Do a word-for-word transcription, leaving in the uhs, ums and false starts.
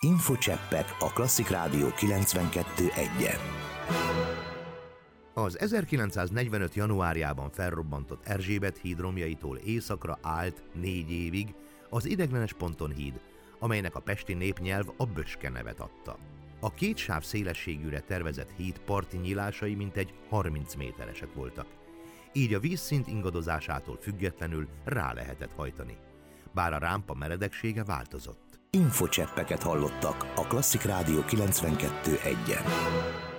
Infocseppek a Klasszik Rádió kilencvenkettő egyen. Az ezerkilencszáznegyvenöt. januárjában felrobbantott Erzsébet híd romjaitól északra állt négy évig az Ideglenes ponton híd, amelynek a pesti népnyelv a Böcske nevet adta. A két sáv szélességűre tervezett híd parti nyílásai mintegy harminc méteresek voltak. Így a vízszint ingadozásától függetlenül rá lehetett hajtani. Bár a rámpa meredeksége változott. Infocseppeket hallottak a Klasszik Rádió kilencvenkettő egyen.